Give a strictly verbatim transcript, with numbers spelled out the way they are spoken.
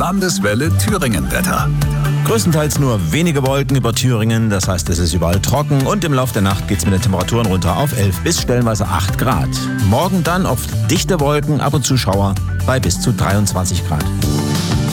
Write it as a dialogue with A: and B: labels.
A: Landeswelle Thüringen-Wetter.
B: Größtenteils nur wenige Wolken über Thüringen, das heißt, es ist überall trocken und im Laufe der Nacht geht es mit den Temperaturen runter auf elf bis stellenweise acht Grad. Morgen dann oft dichte Wolken, ab und zu Schauer bei bis zu dreiundzwanzig Grad.